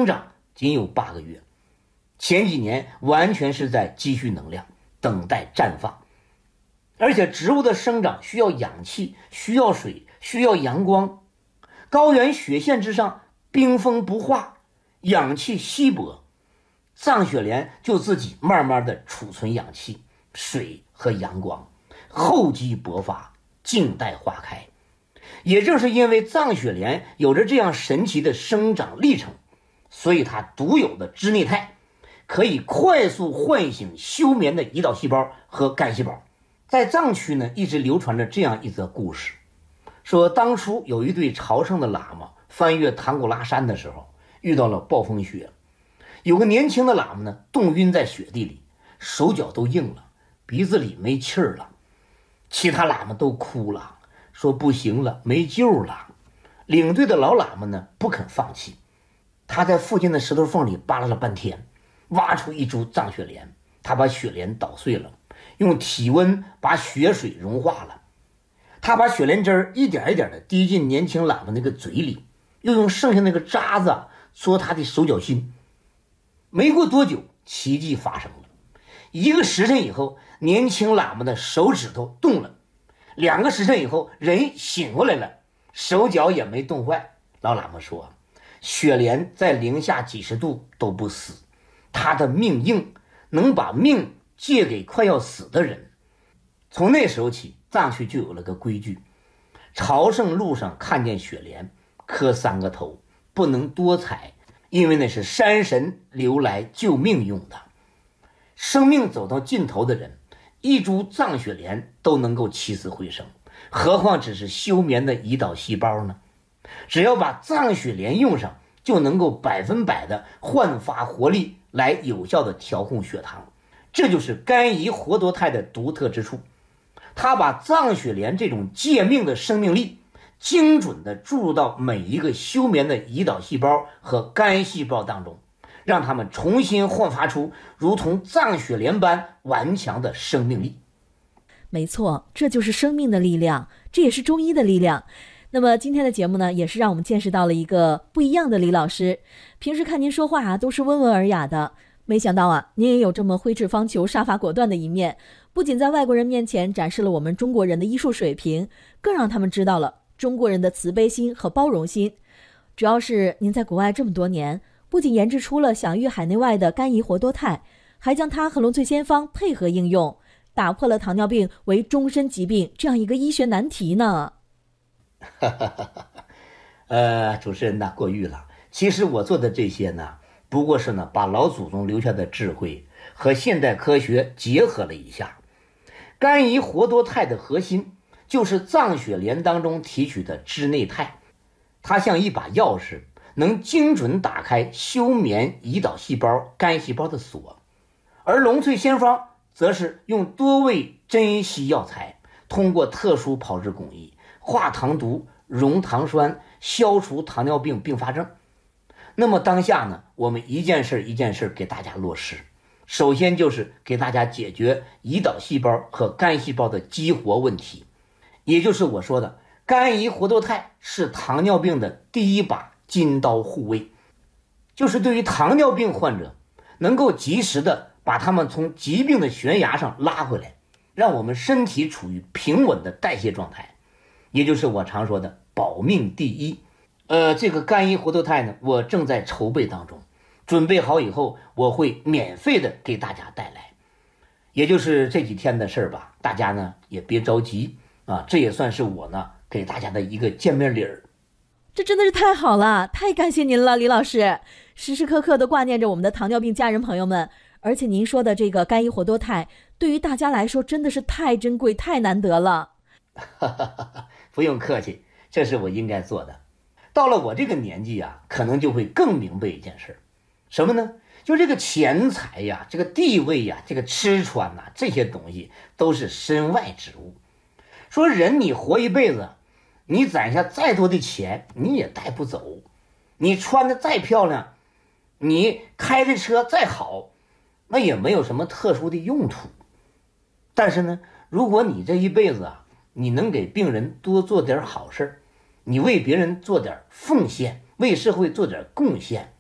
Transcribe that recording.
生长仅有8个月，前几年完全是在积蓄能量，等待绽放。而且植物的生长需要氧气，需要水，需要阳光。高原雪线之上冰封不化，氧气稀薄，藏雪莲就自己慢慢的储存氧气、水和阳光，厚积薄发，静待花开。也正是因为藏雪莲有着这样神奇的生长历程，所以它独有的枝内肽可以快速唤醒休眠的胰岛细胞和肝细胞。在藏区呢，一直流传着这样一则故事，说当初有一对朝圣的喇嘛翻越唐古拉山的时候，遇到了暴风雪，有个年轻的喇嘛呢，冻晕在雪地里，手脚都硬了，鼻子里没气儿了。其他喇嘛都哭了，说不行了，没救了。领队的老喇嘛呢，不肯放弃，他在附近的石头缝里扒拉了半天，挖出一株藏雪莲，他把雪莲捣碎了，用体温把雪水融化了，他把雪莲汁儿一点一点的滴进年轻喇嘛那个嘴里，又用剩下那个渣子搓他的手脚心。没过多久，奇迹发生了。1个时辰以后，年轻喇嘛的手指头动了；2个时辰以后，人醒过来了，手脚也没冻坏。老喇嘛说，雪莲在零下几十度都不死，他的命硬，能把命借给快要死的人。从那时候起，藏区就有了个规矩，朝圣路上看见雪莲磕3个头，不能多采，因为那是山神留来救命用的。生命走到尽头的人，一株藏雪莲都能够起死回生，何况只是休眠的胰岛细胞呢？只要把藏雪莲用上，就能够100%的焕发活力，来有效的调控血糖。这就是甘胰活多肽的独特之处，它把藏雪莲这种借命的生命力精准地注入到每一个休眠的胰岛细胞和肝细胞当中，让它们重新焕发出如同藏雪莲般顽强的生命力。 没错，这就是生命的力量，这也是中医的力量。那么今天的节目呢，也是让我们见识到了一个不一样的李老师。平时看您说话都是温文尔雅的，没想到您也有这么挥斥方遒、杀伐果断的一面。不仅在外国人面前展示了我们中国人的医术水平，更让他们知道了中国人的慈悲心和包容心。主要是您在国外这么多年，不仅研制出了享誉海内外的甘胰活多肽，还将它和龙萃仙方配合应用，打破了糖尿病为终身疾病这样一个医学难题呢。 主持人过誉了。其实我做的这些呢，不过是把老祖宗留下的智慧和现代科学结合了一下。甘胰活多肽的核心就是藏雪莲当中提取的枝内肽，它像一把钥匙，能精准打开休眠胰岛细胞、肝细胞的锁。而龙萃仙方则是用多味珍稀药材，通过特殊炮制工艺化糖毒、溶糖酸，消除糖尿病并发症。那么当下呢，我们一件事一件事给大家落实。首先就是给大家解决胰岛细胞和肝细胞的激活问题，也就是我说的甘胰活多肽是糖尿病的第一把金刀护卫，就是对于糖尿病患者能够及时的把他们从疾病的悬崖上拉回来，让我们身体处于平稳的代谢状态，也就是我常说的保命第一。这个甘胰活多肽呢，我正在筹备当中，准备好以后我会免费的给大家带来，也就是这几天的事儿吧，大家呢也别着急啊，这也算是我呢给大家的一个见面礼儿。 这真的是太好了，太感谢您了，李老师，时时刻刻的挂念着我们的糖尿病家人朋友们。而且您说的这个甘胰活多肽对于大家来说真的是太珍贵、太难得了。 不用客气，这是我应该做的。到了我这个年纪可能就会更明白一件事，什么呢？就这个钱财这个地位这个吃穿这些东西都是身外之物。说人你活一辈子，你攒下再多的钱你也带不走，你穿的再漂亮，你开的车再好，那也没有什么特殊的用途。但是呢，如果你这一辈子你能给病人多做点好事，你为别人做点奉献，为社会做点贡献，